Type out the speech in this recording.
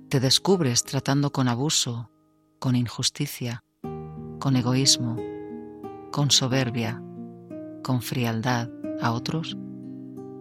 Te descubres tratando con abuso, con injusticia, con egoísmo, con soberbia, con frialdad a otros.